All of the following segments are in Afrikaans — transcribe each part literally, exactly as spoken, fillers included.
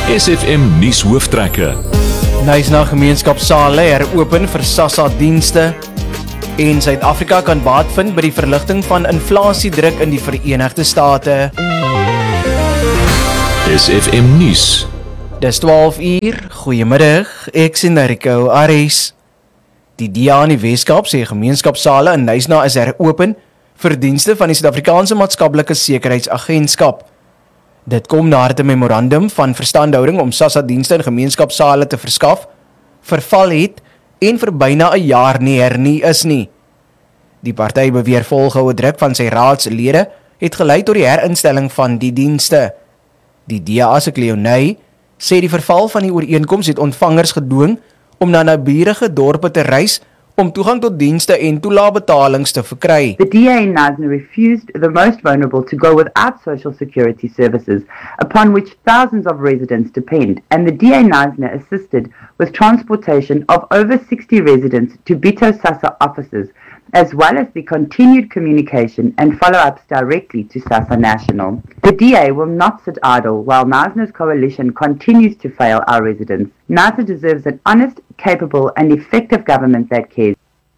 S F M nuus hooftrekke. Knysna gemeenskapssale heropen vir SASSA dienste en Suid-Afrika kan baat vind by die verligting van inflasiedruk in die Verenigde State. S F M nuus. Dis twaalf uur, goeiemiddag, ek sien Rico Aries. Die D A in die Weskaap sê gemeenskapssale in Knysna is heropen vir dienste van die Suid-Afrikaanse Maatskaplike Sekuriteitsagentskap. Dit kom nadat 'n memorandum van verstandhouding om SASSA dienste in gemeenskapssale te verskaf, verval het en vir byna 'n jaar nie hernie is nie. Die party beweer volgehoue druk van sy raadslede het gelei tot die herinstelling van die dienste. Die D A se Cleonay sê die verval van die ooreenkoms het ontvangers gedwing om na naburige dorpe te reis om toegang tot dienste en toelaagbetalings te verkry. The D A in Knysna refused the most vulnerable to go without social security services, upon which thousands of residents depend, and the D A in Knysna assisted with transportation of over sixty residents to Bito SASSA offices, as well as the continued communication and follow-ups directly to SASSA National. The D A will not sit idle while Knysna's coalition continues to fail our residents. Knysna deserves an honest, capable and effective government that cares.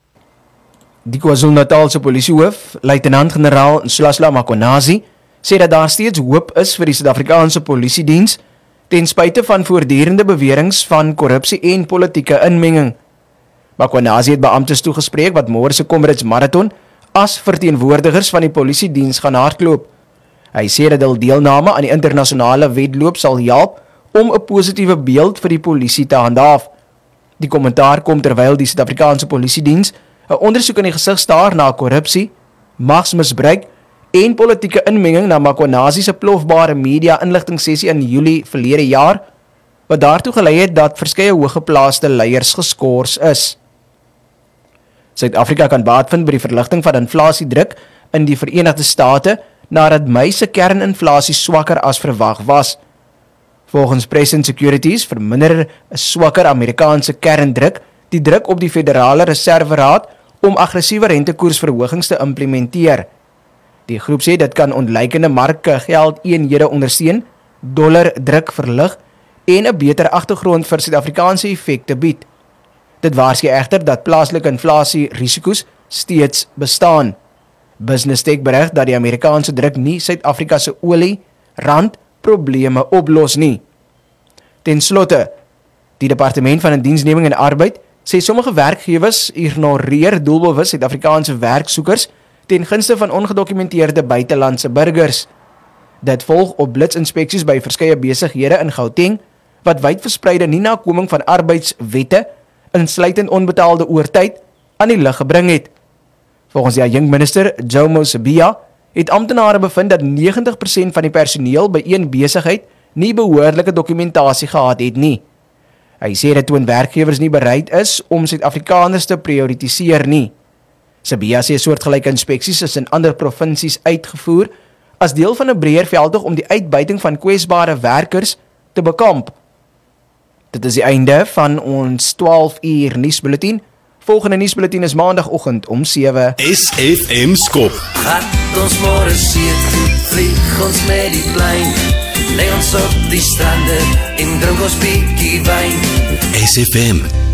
Die KwaZulu-Natalse polisiehoof, luitenant-generaal Nhlalala Makhonazi, sê dat daar steeds hoop is vir die Suid-Afrikaanse polisiediens ten spyte van voortdurende beweringe van korrupsie en politieke inmenging. Makhonazi het beamptes toegespreek wat môre se Comrades Marathon as verteenwoordigers van die polisiediens gaan hardloop. Hy sê dat hul deelname aan die internasionale wedloop sal help om 'n positiewe beeld vir die polisie te handhaaf. Die kommentaar kom terwyl die Suid-Afrikaanse polisiediens 'n ondersoek in die gesig staar na korrupsie, magsmisbruik en politieke inmenging na Makhonazi se plofbare media-inligtingsessie in Julie verlede jaar, wat daartoe gelei het dat verskeie hooggeplaaste leiers geskort is. Suid-Afrika kan baat vind by die verligting van inflasiedruk in die Verenigde State nadat Mei se kerninflasie swakker as verwag was. Volgens Prescient Securities verminder 'n swakker Amerikaanse kerndruk die druk op die Federale Reserveraad om aggressiewe rentekoersverhogings te implementeer. Die groep sê dit kan ontleikende marke geldeenhede ondersteun, dollar druk verlig en 'n beter agtergrond vir Suid-Afrikaanse effekte bied. Dit waarsku egter dat plaaslike inflasie risiko's steeds bestaan. Business Tech berig dat die Amerikaanse druk nie Suid-Afrika se olie, rand probleme oplos nie. Ten slotte, die Departement van Indiensneming en Arbeid sê sommige werkgewers ignoreer doelbewus Suid-Afrikaanse werksoekers ten gunste van ongedokumenteerde buitelandse burgers. Dit volg op blitsinspeksies by verskeie besighede in Gauteng wat wydverspreide nie nakoming van arbeidswette, insluitend onbetaalde oortyd, aan die lig gebring het. Volgens die Young Minister, Jomo Sibiya, het amptenare bevind dat negentig persent van die personeel by een besigheid nie behoorlike dokumentasie gehad het nie. Hy sê dat toon werkgewers nie bereid is om Suid-Afrikaners te prioritiseer nie. Sibiya sê soortgelyke inspeksies is in ander provinsies uitgevoer as deel van 'n breër veldtog om die uitbuiting van kwesbare werkers te bekamp. Dit is die einde van ons twaalf uur nuusbulletin. Volgende nuusbulletin is maandagoggend om sewe. S F M skop. Gat ons môre see toe, vlieg ons met die plein. Lê ons op die strande en drink ons bietjie wyn. S F M